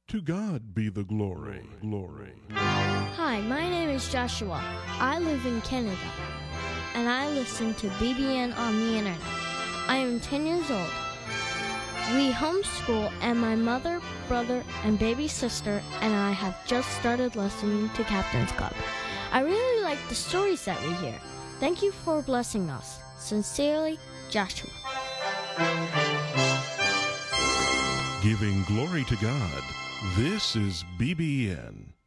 To God be the glory, glory. Hi, my name is Joshua. I live in Canada, and I listen to BBN on the internet. I am 10 years old. We homeschool, and my mother, brother, and baby sister and I have just started listening to Captain's Club. I really like the stories that we hear. Thank you for blessing us. Sincerely, Joshua. Giving glory to God. This is BBN.